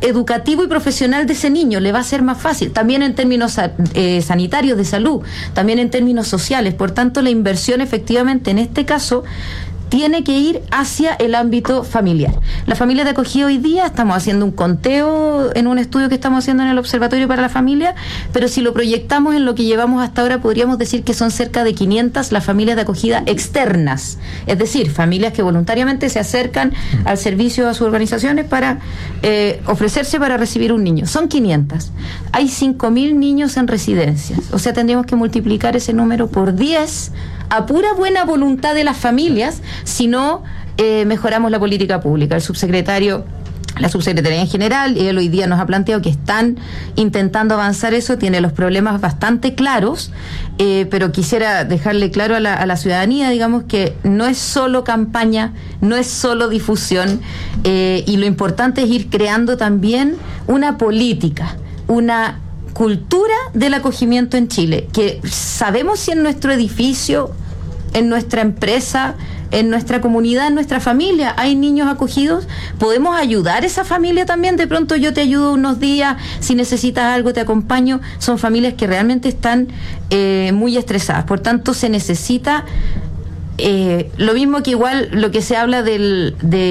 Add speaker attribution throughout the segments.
Speaker 1: educativo y profesional de ese niño, le va a ser más fácil, también en términos sanitarios de salud, también en términos sociales. Por tanto, la inversión efectivamente en este caso tiene que ir hacia el ámbito familiar. La familia de acogida hoy día, estamos haciendo un conteo en un estudio que estamos haciendo en el Observatorio para la Familia, pero si lo proyectamos en lo que llevamos hasta ahora, podríamos decir que son cerca de 500 las familias de acogida externas, es decir, familias que voluntariamente se acercan al servicio, a sus organizaciones para ofrecerse para recibir un niño. Son 500. Hay 5.000 niños en residencias, o sea, tendríamos que multiplicar ese número por 10 a pura buena voluntad de las familias, si no mejoramos la política pública. La subsecretaría en general, y él hoy día nos ha planteado que están intentando avanzar eso, tiene los problemas bastante claros, pero quisiera dejarle claro a la ciudadanía, digamos, que no es solo campaña, no es solo difusión, y lo importante es ir creando también una política, una cultura del acogimiento en Chile, que sabemos si en nuestro edificio, en nuestra empresa, en nuestra comunidad, en nuestra familia hay niños acogidos, podemos ayudar a esa familia también. De pronto yo te ayudo unos días, si necesitas algo te acompaño. Son familias que realmente están muy estresadas, por tanto se necesita lo mismo que igual lo que se habla del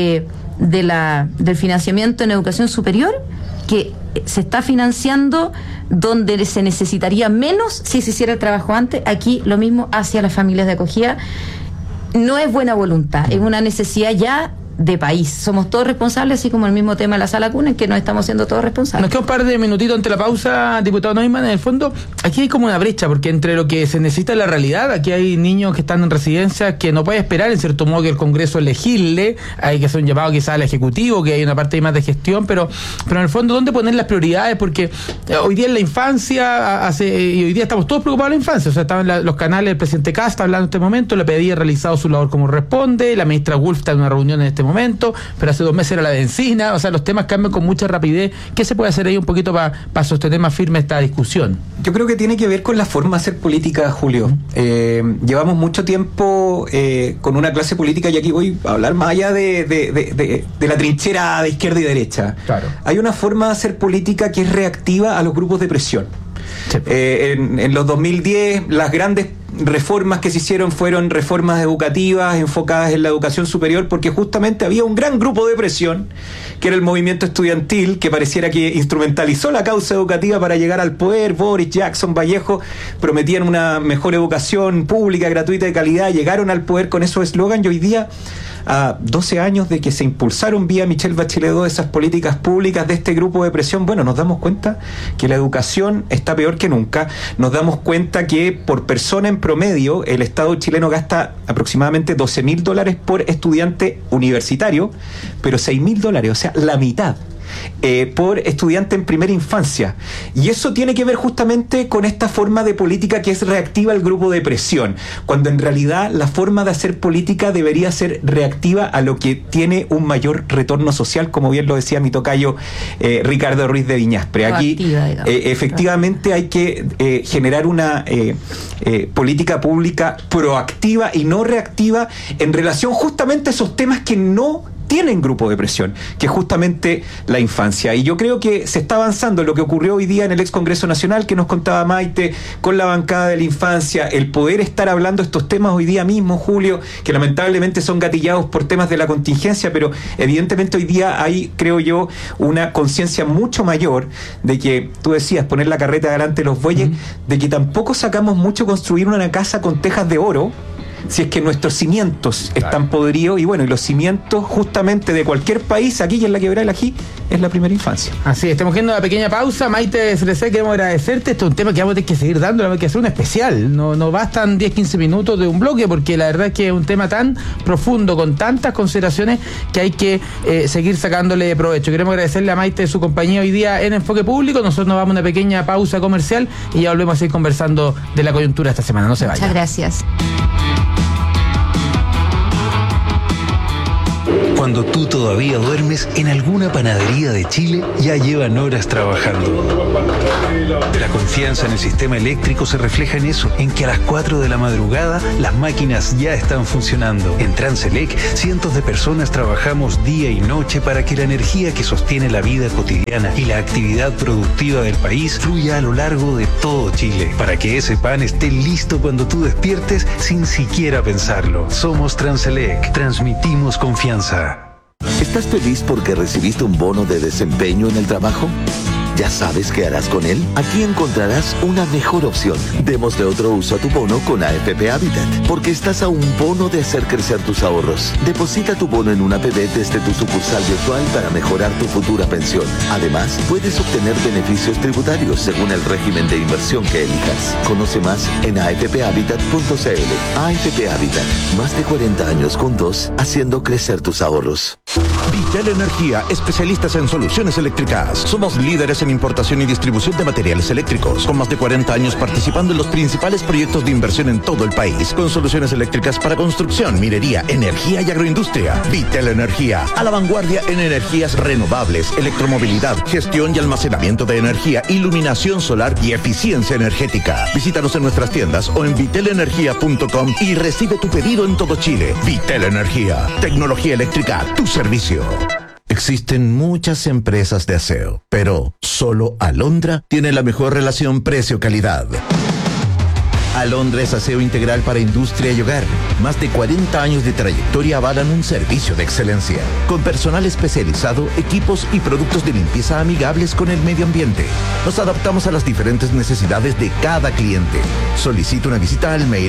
Speaker 1: financiamiento en educación superior, que se está financiando donde se necesitaría menos si se hiciera el trabajo antes. Aquí lo mismo hacia las familias de acogida. No es buena voluntad, es una necesidad ya de país. Somos todos responsables, así como el mismo tema de la sala cuna, en que nos estamos siendo todos responsables.
Speaker 2: Nos queda un par de minutitos ante la pausa, diputado Neumann. En el fondo, aquí hay como una brecha, porque entre lo que se necesita y la realidad, aquí hay niños que están en residencias que no puede esperar, en cierto modo, que el Congreso legisle. Hay que hacer un llamado quizás al Ejecutivo, que hay una parte más de gestión, pero en el fondo, ¿dónde poner las prioridades? Porque hoy día en la infancia, y hoy día estamos todos preocupados de la infancia. O sea, estaban los canales del presidente Casta hablando en este momento, la PDI ha realizado su labor como responde, la ministra Wolf está en una reunión en este momento, pero hace 2 meses era la de encina. O sea, los temas cambian con mucha rapidez. ¿Qué se puede hacer ahí un poquito para sostener más firme esta discusión?
Speaker 3: Yo creo que tiene que ver con la forma de hacer política, Julio. Llevamos mucho tiempo con una clase política, y aquí voy a hablar más allá de la trinchera de izquierda y derecha. Claro. Hay una forma de hacer política que es reactiva a los grupos de presión. Sí. En los 2010 las grandes reformas que se hicieron fueron reformas educativas enfocadas en la educación superior, porque justamente había un gran grupo de presión que era el movimiento estudiantil, que pareciera que instrumentalizó la causa educativa para llegar al poder. Boris, Jackson, Vallejo prometían una mejor educación pública, gratuita, de calidad, llegaron al poder con esos eslogan, y hoy día, a 12 años de que se impulsaron vía Michelle Bachelet II esas políticas públicas de este grupo de presión, bueno, nos damos cuenta que la educación está peor que nunca. Nos damos cuenta que por persona en promedio el Estado chileno gasta aproximadamente $12,000 por estudiante universitario, pero $6,000, o sea, la mitad, por estudiante en primera infancia. Y eso tiene que ver justamente con esta forma de política que es reactiva al grupo de presión, cuando en realidad la forma de hacer política debería ser reactiva a lo que tiene un mayor retorno social, como bien lo decía mi tocayo Ricardo Ruiz de Viñaspre. Aquí efectivamente hay que generar una política pública proactiva y no reactiva en relación justamente a esos temas que no tienen grupo de presión, que es justamente la infancia. Y yo creo que se está avanzando en lo que ocurrió hoy día en el ex Congreso Nacional, que nos contaba Maite, con la bancada de la infancia, el poder estar hablando estos temas hoy día mismo, Julio, que lamentablemente son gatillados por temas de la contingencia, pero evidentemente hoy día hay, creo yo, una conciencia mucho mayor de que, tú decías, poner la carreta delante de los bueyes, de que tampoco sacamos mucho construir una casa con tejas de oro, si es que nuestros cimientos están podridos. Y bueno, y los cimientos justamente de cualquier país, aquí y en la Quebrada del Ají, es la primera infancia.
Speaker 2: Así, estamos haciendo una pequeña pausa. Maite CLC, queremos agradecerte. Esto es un tema que vamos a tener que seguir dando, hay que hacer un especial. No bastan 10-15 minutos de un bloque, porque la verdad es que es un tema tan profundo, con tantas consideraciones, que hay que seguir sacándole provecho. Queremos agradecerle a Maite su compañía hoy día en Enfoque Público. Nosotros nos vamos a una pequeña pausa comercial y ya volvemos a seguir conversando de la coyuntura esta semana. No se vayan.
Speaker 1: Muchas gracias.
Speaker 4: Cuando tú todavía duermes, en alguna panadería de Chile ya llevan horas trabajando. La confianza en el sistema eléctrico se refleja en eso, en que a las 4 de la madrugada las máquinas ya están funcionando. En Transelec, cientos de personas trabajamos día y noche para que la energía que sostiene la vida cotidiana y la actividad productiva del país fluya a lo largo de todo Chile, para que ese pan esté listo cuando tú despiertes sin siquiera pensarlo. Somos Transelec, transmitimos confianza.
Speaker 5: ¿Estás feliz porque recibiste un bono de desempeño en el trabajo? ¿Ya sabes qué harás con él? Aquí encontrarás una mejor opción. Démosle otro uso a tu bono con AFP Habitat, porque estás a un bono de hacer crecer tus ahorros. Deposita tu bono en una APB desde tu sucursal virtual para mejorar tu futura pensión. Además, puedes obtener beneficios tributarios según el régimen de inversión que elijas. Conoce más en afphabitat.cl. AFP Habitat, más de 40 años juntos, haciendo crecer tus ahorros.
Speaker 6: Vitel Energía, especialistas en soluciones eléctricas. Somos líderes en importación y distribución de materiales eléctricos, con más de 40 años participando en los principales proyectos de inversión en todo el país, con soluciones eléctricas para construcción, minería, energía y agroindustria. Vitel Energía, a la vanguardia en energías renovables, electromovilidad, gestión y almacenamiento de energía, iluminación solar y eficiencia energética. Visítanos en nuestras tiendas o en vitelenergia.com y recibe tu pedido en todo Chile. Vitel Energía, tecnología eléctrica, tu servicio. Existen muchas empresas de aseo, pero solo Alondra tiene la mejor relación precio-calidad. Alondra es aseo integral para industria y hogar. Más de 40 años de trayectoria avalan un servicio de excelencia, con personal especializado, equipos y productos de limpieza amigables con el medio ambiente. Nos adaptamos a las diferentes necesidades de cada cliente. Solicita una visita al mail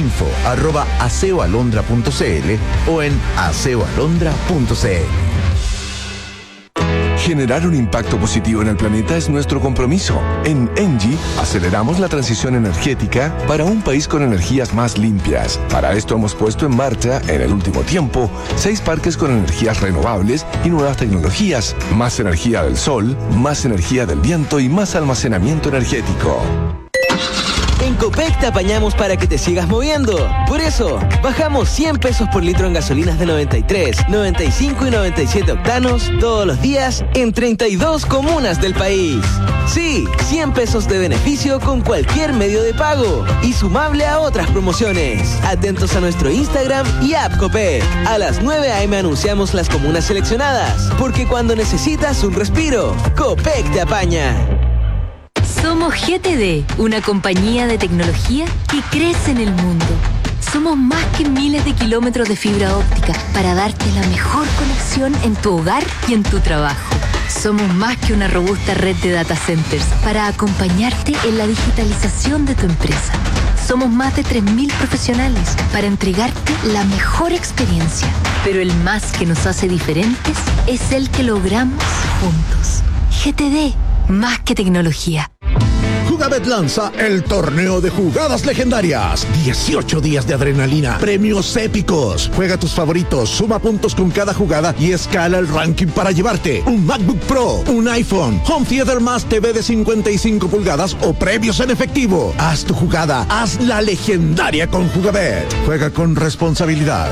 Speaker 6: info@aseoalondra.cl o en aseoalondra.cl.
Speaker 7: Generar un impacto positivo en el planeta es nuestro compromiso. En ENGIE aceleramos la transición energética para un país con energías más limpias. Para esto hemos puesto en marcha, en el último tiempo, 6 parques con energías renovables y nuevas tecnologías. Más energía del sol, más energía del viento y más almacenamiento energético.
Speaker 8: En Copec te apañamos para que te sigas moviendo. Por eso, bajamos 100 pesos por litro en gasolinas de 93, 95 y 97 octanos todos los días en 32 comunas del país. Sí, 100 pesos de beneficio con cualquier medio de pago y sumable a otras promociones. Atentos a nuestro Instagram y app Copec. A las 9 a.m. anunciamos las comunas seleccionadas, porque cuando necesitas un respiro, Copec te apaña.
Speaker 9: Somos GTD, una compañía de tecnología que crece en el mundo. Somos más que miles de kilómetros de fibra óptica para darte la mejor conexión en tu hogar y en tu trabajo. Somos más que una robusta red de data centers para acompañarte en la digitalización de tu empresa. Somos más de 3.000 profesionales para entregarte la mejor experiencia. Pero el más que nos hace diferentes es el que logramos juntos. GTD, más que tecnología.
Speaker 6: Jugabet lanza el torneo de jugadas legendarias. 18 días de adrenalina, premios épicos. Juega tus favoritos, suma puntos con cada jugada y escala el ranking para llevarte un MacBook Pro, un iPhone, Home Theater más TV de 55 pulgadas o premios en efectivo. Haz tu jugada, hazla legendaria con Jugabet. Juega con responsabilidad.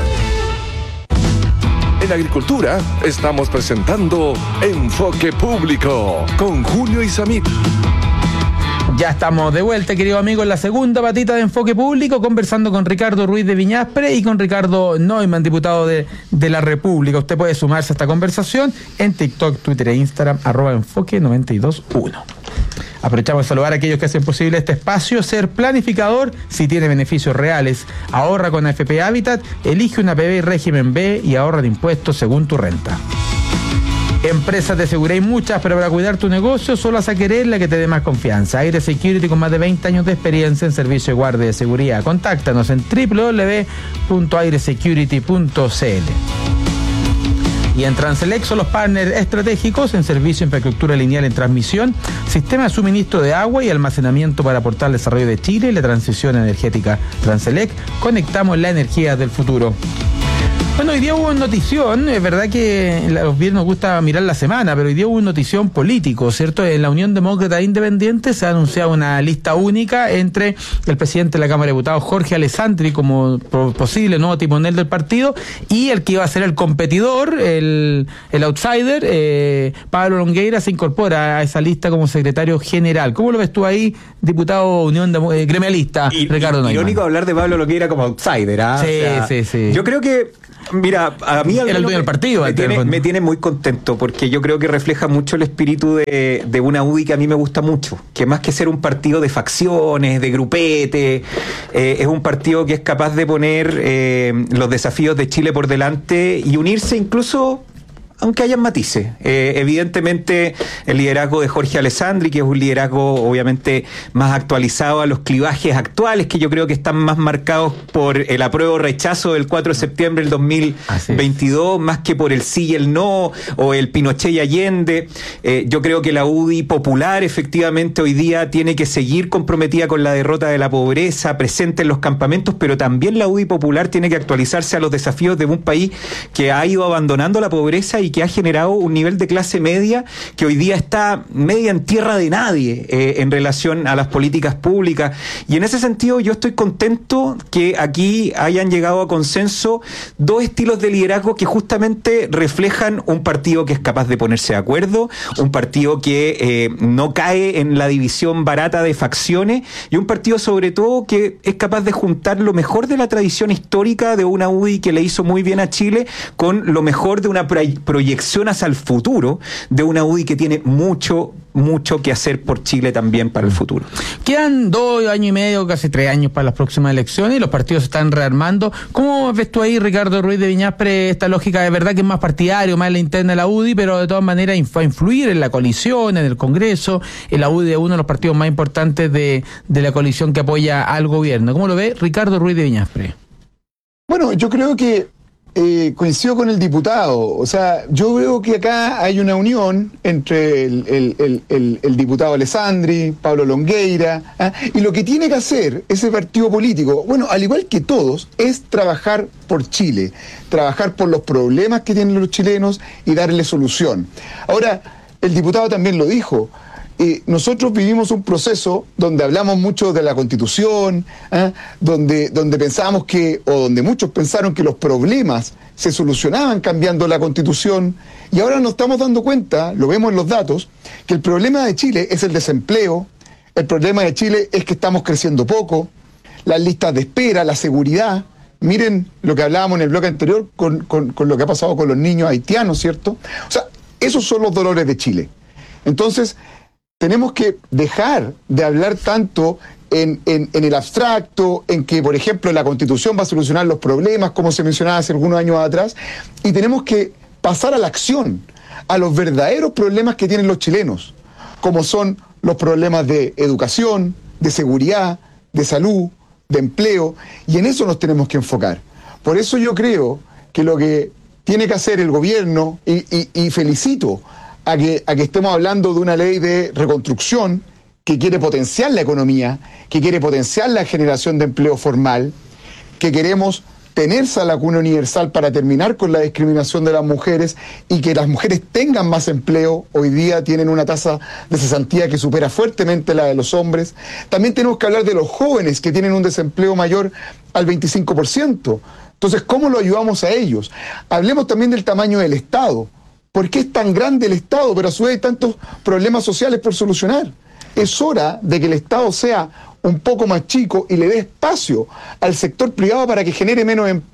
Speaker 7: En Agricultura estamos presentando Enfoque Público con Julio Isamit.
Speaker 2: Ya estamos de vuelta, querido amigo, en la segunda patita de Enfoque Público, conversando con Ricardo Ruiz de Viñaspre y con Ricardo Neumann, diputado de la República. Usted puede sumarse a esta conversación en TikTok, Twitter e Instagram, @enfoque921. Aprovechamos de saludar a aquellos que hacen posible este espacio. Ser planificador, si tiene beneficios reales. Ahorra con AFP Habitat, elige una PB régimen B y ahorra de impuestos según tu renta. Empresas de seguridad hay muchas, pero para cuidar tu negocio solo vas a querer la que te dé más confianza. Aire Security, con más de 20 años de experiencia en servicio de guardia de seguridad. Contáctanos en www.airesecurity.cl. Y en Transelec son los partners estratégicos en servicio de infraestructura lineal en transmisión, sistema de suministro de agua y almacenamiento para aportar al desarrollo de Chile y la transición energética. Transelec, conectamos la energía del futuro. Bueno, hoy día hubo una notición, es verdad que a los viernes nos gusta mirar la semana, pero hoy día hubo una notición político, ¿cierto? En la Unión Demócrata Independiente se ha anunciado una lista única entre el presidente de la Cámara de Diputados, Jorge Alessandri, como posible nuevo timonel del partido, y el que iba a ser el competidor, el outsider, Pablo Longueira, se incorpora a esa lista como secretario general. ¿Cómo lo ves tú ahí, diputado Unión gremialista, Ricardo Neumann?
Speaker 3: Irónico hablar de Pablo Longueira como outsider, ¿ah?
Speaker 2: Sí,
Speaker 3: o sea,
Speaker 2: sí.
Speaker 3: Yo creo que, mira, a mí
Speaker 2: era el dueño del partido,
Speaker 3: me tiene muy contento, porque yo creo que refleja mucho el espíritu de una UDI que a mí me gusta mucho, que más que ser un partido de facciones, de grupete, es un partido que es capaz de poner los desafíos de Chile por delante y unirse incluso aunque hayan matices. Evidentemente el liderazgo de Jorge Alessandri, que es un liderazgo obviamente más actualizado a los clivajes actuales, que yo creo que están más marcados por el apruebo o rechazo del 4 de septiembre del 2022, más que por el sí y el no, o el Pinochet y Allende. Yo creo que la UDI popular efectivamente hoy día tiene que seguir comprometida con la derrota de la pobreza, presente en los campamentos, pero también la UDI popular tiene que actualizarse a los desafíos de un país que ha ido abandonando la pobreza y que ha generado un nivel de clase media que hoy día está media en tierra de nadie en relación a las políticas públicas. Y en ese sentido yo estoy contento que aquí hayan llegado a consenso dos estilos de liderazgo que justamente reflejan un partido que es capaz de ponerse de acuerdo, un partido que no cae en la división barata de facciones y un partido sobre todo que es capaz de juntar lo mejor de la tradición histórica de una UDI que le hizo muy bien a Chile con lo mejor de una proyección hacia el futuro de una UDI que tiene mucho que hacer por Chile también para el futuro.
Speaker 2: Quedan 2 años y medio, casi 3 años para las próximas elecciones y los partidos se están rearmando. ¿Cómo ves tú ahí, Ricardo Ruiz de Viñaspre, esta lógica de verdad que es más partidario, más en la interna de la UDI, pero de todas maneras va a influir en la coalición, en el Congreso? En la UDI es uno de los partidos más importantes de la coalición que apoya al gobierno. ¿Cómo lo ve Ricardo Ruiz de Viñaspre?
Speaker 10: Bueno, yo creo que coincido con el diputado. O sea, yo veo que acá hay una unión entre el diputado Alessandri, Pablo Longueira, y lo que tiene que hacer ese partido político, bueno, al igual que todos, es trabajar por Chile, trabajar por los problemas que tienen los chilenos y darle solución. Ahora, el diputado también lo dijo. Nosotros vivimos un proceso donde hablamos mucho de la Constitución, donde pensábamos donde muchos pensaron que los problemas se solucionaban cambiando la Constitución, y ahora nos estamos dando cuenta, lo vemos en los datos, que el problema de Chile es el desempleo, el problema de Chile es que estamos creciendo poco, las listas de espera, la seguridad. Miren lo que hablábamos en el bloque anterior con lo que ha pasado con los niños haitianos, ¿cierto? O sea, esos son los dolores de Chile. Entonces, tenemos que dejar de hablar tanto en el abstracto, en que, por ejemplo, la Constitución va a solucionar los problemas, como se mencionaba hace algunos años atrás, y tenemos que pasar a la acción, a los verdaderos problemas que tienen los chilenos, como son los problemas de educación, de seguridad, de salud, de empleo, y en eso nos tenemos que enfocar. Por eso yo creo que lo que tiene que hacer el gobierno, y felicito a que estemos hablando de una ley de reconstrucción que quiere potenciar la economía, que quiere potenciar la generación de empleo formal, que queremos tener esa vacuna universal para terminar con la discriminación de las mujeres y que las mujeres tengan más empleo. Hoy día tienen una tasa de cesantía que supera fuertemente la de los hombres. También tenemos que hablar de los jóvenes que tienen un desempleo mayor al 25%. Entonces, ¿cómo lo ayudamos a ellos? Hablemos también del tamaño del Estado. ¿Por qué es tan grande el Estado, pero a su vez hay tantos problemas sociales por solucionar? Es hora de que el Estado sea un poco más chico y le dé espacio al sector privado para que genere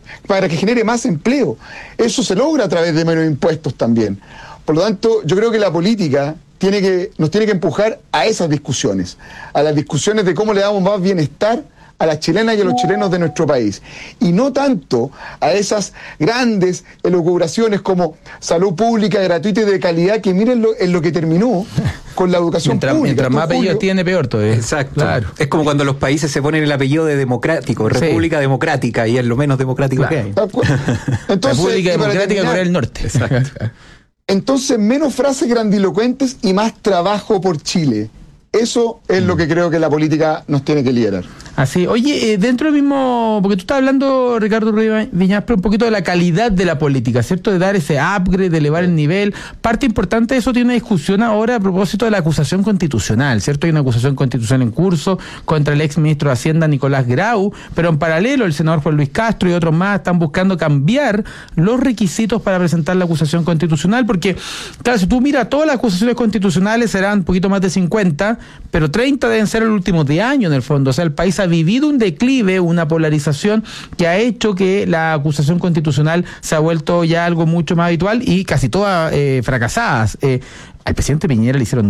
Speaker 10: más empleo. Eso se logra a través de menos impuestos también. Por lo tanto, yo creo que la política nos tiene que empujar a esas discusiones, a las discusiones de cómo le damos más bienestar a las chilenas y a los chilenos de nuestro país, y no tanto a esas grandes elucubraciones como salud pública gratuita y de calidad, que miren en lo que terminó con la educación pública. Mientras
Speaker 2: más apellidos tiene, peor todavía.
Speaker 3: Exacto.
Speaker 2: Claro.
Speaker 3: Es como cuando los países se ponen el apellido de democrático, República Democrática, y es lo menos democrático que hay.
Speaker 10: Entonces,
Speaker 2: República Democrática de Corea del Norte.
Speaker 3: Exacto.
Speaker 10: Entonces, menos frases grandilocuentes y más trabajo por Chile. Eso es lo que creo que la política nos tiene que liderar.
Speaker 2: Así, oye, dentro del mismo, porque tú estás hablando, Ricardo Viñaspre, un poquito de la calidad de la política, ¿cierto? De dar ese upgrade, de elevar el nivel. Parte importante de eso tiene una discusión ahora a propósito de la acusación constitucional, ¿cierto? Hay una acusación constitucional en curso contra el ex ministro de Hacienda, Nicolás Grau, pero en paralelo el senador Juan Luis Castro y otros más están buscando cambiar los requisitos para presentar la acusación constitucional, porque, claro, si tú miras, todas las acusaciones constitucionales serán un poquito más de 50, pero 30 deben ser los últimos 10 años en el fondo. O sea, el país ha vivido un declive, una polarización que ha hecho que la acusación constitucional se ha vuelto ya algo mucho más habitual y casi todas fracasadas. Al presidente Piñera le hicieron